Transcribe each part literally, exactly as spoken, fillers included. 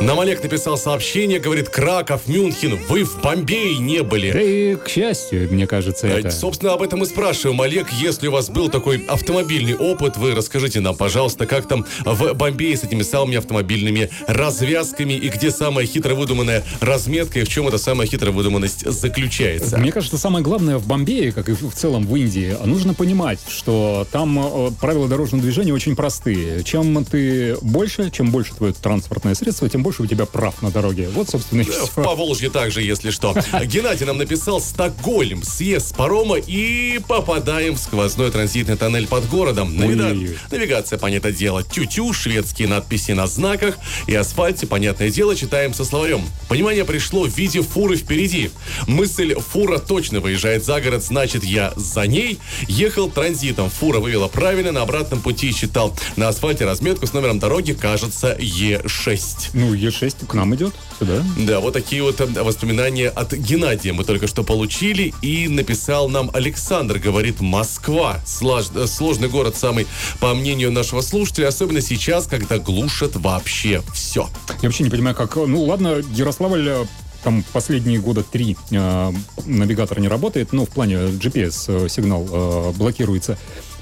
Нам Олег написал сообщение, говорит: Краков, Мюнхен, вы в Бомбее не были. Да и к счастью, мне кажется, это. Собственно, об этом и спрашиваем. Олег, если у вас был такой автомобильный опыт, вы расскажите нам, пожалуйста, как там в Бомбее с этими самыми автомобильными развязками, и где самая хитро выдуманная разметка, и в чем эта самая хитро выдуманность заключается. Мне кажется, самое главное в Бомбее, как и в целом в Индии, нужно понимать, что там э, правила дорожного движения очень простые. Чем ты больше, чем больше твое транспортное средство, тем больше у тебя прав на дороге. Вот, собственно, и все. В Поволжье также, если что. Геннадий нам написал: Стокгольм, съезд с парома и попадаем в сквозной транзитный тоннель под городом. Навига... Навигация, понятное дело, тю-тю, шведские надписи на знаках и асфальте, понятное дело, читаем со словарем. Понимание пришло в виде фуры впереди. Мысль: фура точно выезжает за город, значит, я за ней. Ехал транзитом. Фура вывела правильно, на обратном пути читал на асфальте разметку с номером дороги, кажется, Е шесть. Ну, Е шесть к нам идет, сюда. Да, вот такие вот воспоминания от Геннадия мы только что получили. И написал нам Александр, говорит: Москва. Слож... Сложный город самый, по мнению нашего слушателя, особенно сейчас, когда глушат вообще все. Я вообще не понимаю, как... Ну, ладно, Ярославль... Там последние года три э, навигатор не работает, ну, в плане джи пи эс э, сигнал э, блокируется.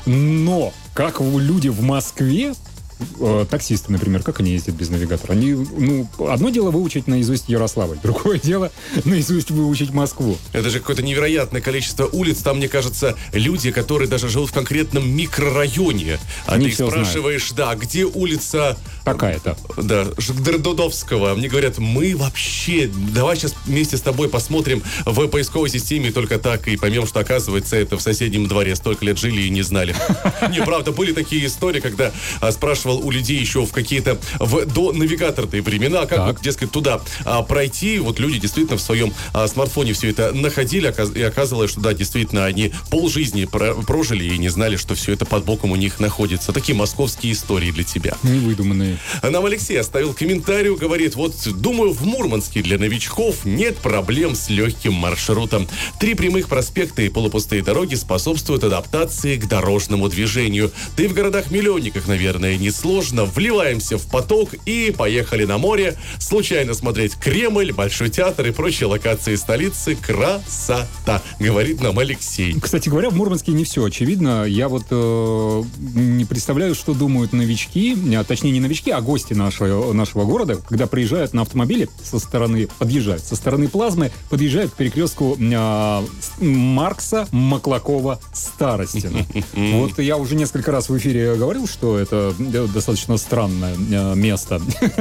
Но как люди в Москве, э, таксисты, например, как они ездят без навигатора? Они, ну, одно дело выучить наизусть Ярославль, другое дело наизусть выучить Москву. Это же какое-то невероятное количество улиц. Там, мне кажется, люди, которые даже живут в конкретном микрорайоне. А они ты спрашиваешь, знают. Да, где улица... Такая-то. Да, Додовского. Мне говорят: мы вообще... Давай сейчас вместе с тобой посмотрим в поисковой системе, и только так и поймем, что, оказывается, это в соседнем дворе. Столько лет жили и не знали. Неправда, были такие истории, когда а, спрашивал у людей еще в какие-то в, до навигаторные времена, как, вот, дескать, туда а, пройти. Вот люди действительно в своем а, смартфоне все это находили, оказ, и оказывалось, что да, действительно, они полжизни про, прожили и не знали, что все это под боком у них находится. Такие московские истории для тебя. Невыдуманные. Нам Алексей оставил комментарий, говорит: вот, думаю, в Мурманске для новичков нет проблем с легким маршрутом. Три прямых проспекта и полупустые дороги способствуют адаптации к дорожному движению. Да и в городах-миллионниках, наверное, несложно. Вливаемся в поток и поехали на море. Случайно смотреть Кремль, Большой театр и прочие локации столицы. Красота, говорит нам Алексей. Кстати говоря, в Мурманске не все очевидно. Я вот э, не представляю, что думают новички, а точнее не новички, а гости нашего, нашего города, когда приезжают на автомобиле со стороны, подъезжают со стороны Плазмы, подъезжают к перекрестку э, Маркса, Маклакова, Старостина. Вот я уже несколько раз в эфире говорил, что это достаточно странное э, место.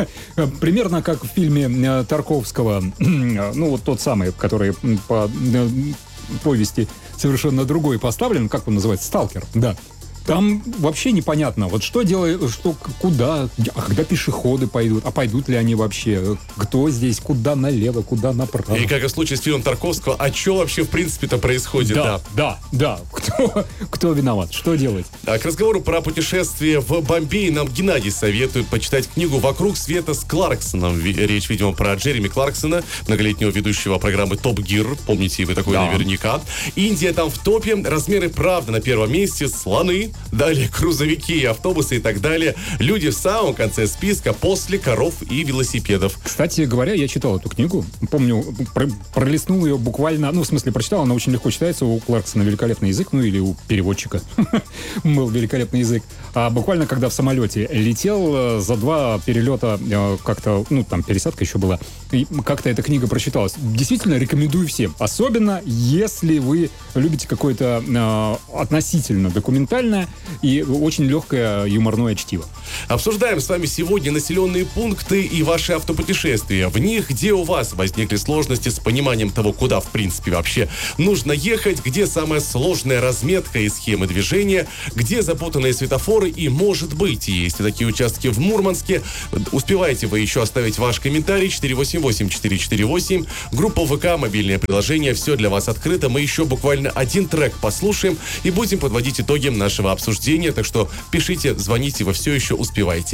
Примерно как в фильме э, Тарковского, ну вот тот самый, который по э, повести совершенно другой поставлен, как он называется, «Сталкер», да. Там вообще непонятно, вот что делает, что, куда, а когда пешеходы пойдут, а пойдут ли они вообще, кто здесь, куда налево, куда направо. И как и в случае с фильмом Тарковского, а что вообще в принципе-то происходит? Да, да, да, да. Кто, кто виноват, что делать? А к разговору про путешествие в Бомбей нам Геннадий советует почитать книгу «Вокруг света» с Кларксоном. Речь, видимо, про Джереми Кларксона, многолетнего ведущего программы «Топ Гир». Помните вы такой, да, наверняка. Индия там в топе, размеры правда на первом месте, слоны. Далее грузовики и автобусы и так далее. Люди в самом конце списка после коров и велосипедов. Кстати говоря, я читал эту книгу. Помню, про- пролистнул ее буквально... Ну, в смысле, прочитал. Она очень легко читается. У Кларксона великолепный язык. Ну, или у переводчика был великолепный язык. А буквально, когда в самолете летел, за два перелета как-то... Ну, там пересадка еще была. И как-то эта книга прочиталась. Действительно, рекомендую всем. Особенно, если вы любите какое-то э, относительно документальное и очень легкое юморное чтиво. Обсуждаем с вами сегодня населенные пункты и ваши автопутешествия. В них, где у вас возникли сложности с пониманием того, куда, в принципе, вообще нужно ехать, где самая сложная разметка и схемы движения, где запутанные светофоры, и, может быть, есть и такие участки в Мурманске. Успеваете вы еще оставить ваш комментарий четыре восемь восемь четыре четыре восемь. Группа ВК, мобильное приложение, все для вас открыто. Мы еще буквально один трек послушаем и будем подводить итоги нашего обсуждения. Так что пишите, звоните, вы все еще успеваете.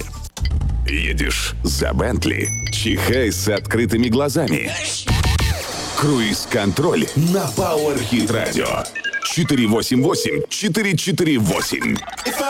Едешь за Бентли, чихай с открытыми глазами. Круиз-контроль на Power Hit Radio. четыре восемь восемь четыре четыре восемь.